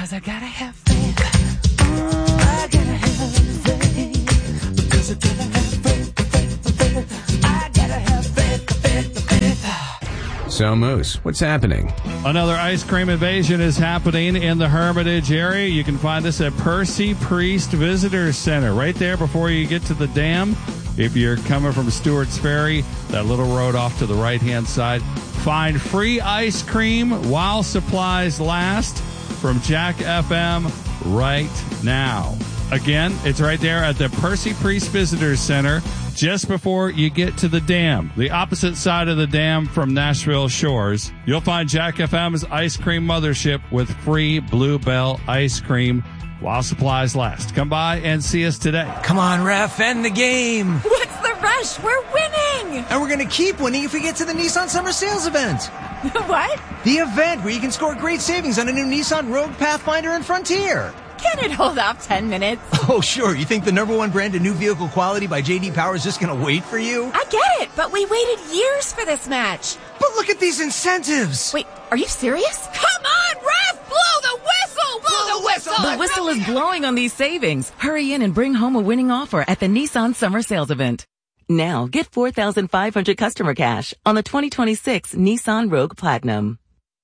'cause I gotta have faith. I gotta have faith. Because I gotta have faith. I gotta have faith. So, Moose, what's happening? Another ice cream invasion is happening in the Hermitage area. You can find us at Percy Priest Visitor Center, right there before you get to the dam. If you're coming from Stewart's Ferry, that little road off to the right-hand side, find free ice cream while supplies last from Jack FM right now. Again, it's right there at the Percy Priest Visitor Center, just before you get to the dam, the opposite side of the dam from Nashville Shores. You'll find Jack FM's ice cream mothership with free Bluebell ice cream while supplies last. Come by and see us today. Come on, ref, end the game. What's the rush? We're winning. And we're going to keep winning if we get to the Nissan Summer Sales event. What? The event where you can score great savings on a new Nissan Rogue, Pathfinder, and Frontier. Can it hold off 10 minutes? Oh, sure. You think the #1 brand in new vehicle quality by J.D. Power is just going to wait for you? I get it, but we waited years for this match. But look at these incentives. Wait, are you serious? Come on, ref! Blow the whistle! Blow the whistle! The whistle is blowing on these savings. Hurry in and bring home a winning offer at the Nissan Summer Sales Event. Now, get $4,500 customer cash on the 2026 Nissan Rogue Platinum.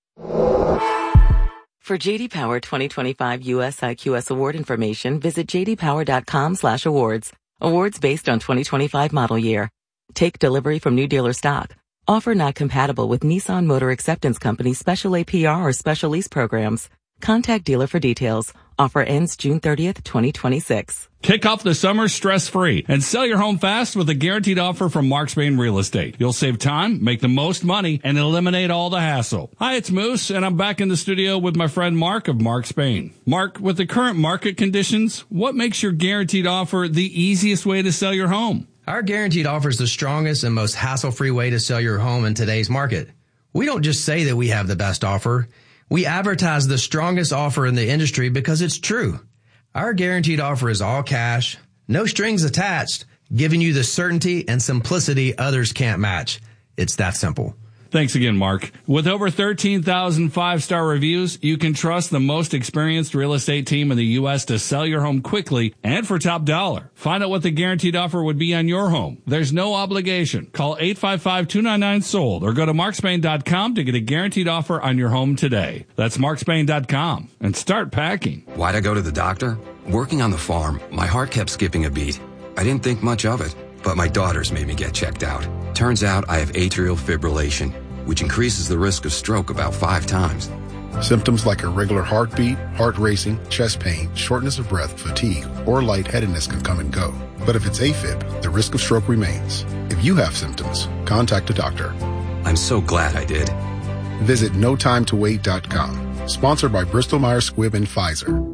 For J.D. Power 2025 U.S. IQS award information, visit jdpower.com/awards. Awards based on 2025 model year. Take delivery from new dealer stock. Offer not compatible with Nissan Motor Acceptance Company special APR or special lease programs. Contact dealer for details. Offer ends June 30th, 2026. Kick off the summer stress-free and sell your home fast with a guaranteed offer from Mark Spain Real Estate. You'll save time, make the most money, and eliminate all the hassle. Hi, it's Moose, and I'm back in the studio with my friend Mark of Mark Spain. Mark, with the current market conditions, what makes your guaranteed offer the easiest way to sell your home? Our guaranteed offer is the strongest and most hassle-free way to sell your home in today's market. We don't just say that we have the best offer. We advertise the strongest offer in the industry because it's true. Our guaranteed offer is all cash, no strings attached, giving you the certainty and simplicity others can't match. It's that simple. Thanks again, Mark. With over 13,000 five-star reviews, you can trust the most experienced real estate team in the U.S. to sell your home quickly and for top dollar. Find out what the guaranteed offer would be on your home. There's no obligation. Call 855-299-SOLD or go to markspain.com to get a guaranteed offer on your home today. That's markspain.com and start packing. Why'd I go to the doctor? Working on the farm, my heart kept skipping a beat. I didn't think much of it, but my daughters made me get checked out. Turns out I have atrial fibrillation, which increases the risk of stroke about 5 times. Symptoms like irregular heartbeat, heart racing, chest pain, shortness of breath, fatigue, or lightheadedness can come and go. But if it's AFib, the risk of stroke remains. If you have symptoms, contact a doctor. I'm so glad I did. Visit NoTimeToWait.com. Sponsored by Bristol Myers Squibb and Pfizer.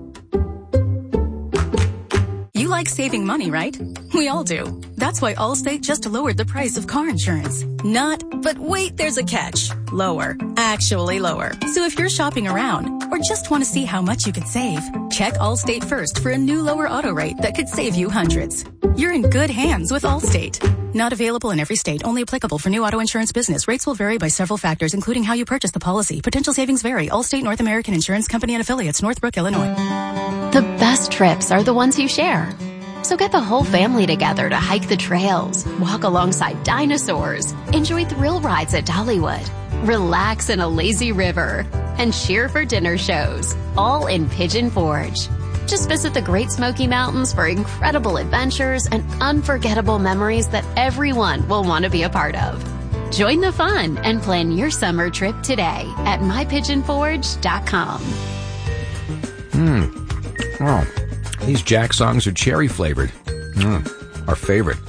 You like saving money, right? We all do. That's why Allstate just lowered the price of car insurance. Not, but wait, there's a catch. Lower. Actually lower. So if you're shopping around or just want to see how much you could save, check Allstate first for a new lower auto rate that could save you hundreds. You're in good hands with Allstate. Not available in every state. Only applicable for new auto insurance business. Rates will vary by several factors, including how you purchase the policy. Potential savings vary. Allstate North American Insurance Company and Affiliates, Northbrook, Illinois. The best trips are the ones you share. So get the whole family together to hike the trails, walk alongside dinosaurs, enjoy thrill rides at Dollywood, relax in a lazy river, and cheer for dinner shows, all in Pigeon Forge. Just visit the Great Smoky Mountains for incredible adventures and unforgettable memories that everyone will want to be a part of. Join the fun and plan your summer trip today at mypigeonforge.com. Oh, these Jack songs are cherry flavored. Our favorite.